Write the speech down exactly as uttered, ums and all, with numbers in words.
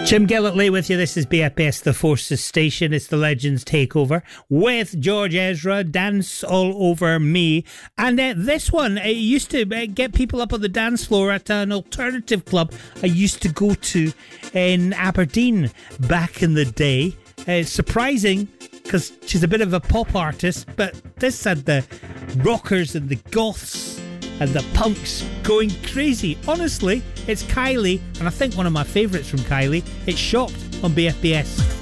Jim Gillett with you. This is B F S The Forces Station. It's the Legends Takeover with George Ezra, Dance All Over Me. And uh, this one, it used to uh, get people up on the dance floor at an alternative club I used to go to in Aberdeen back in the day. Uh, it's surprising because she's a bit of a pop artist, but this had the rockers and the goths and the punks going crazy. Honestly, it's Kylie, and I think one of my favourites from Kylie. It's Shocked on B F B S.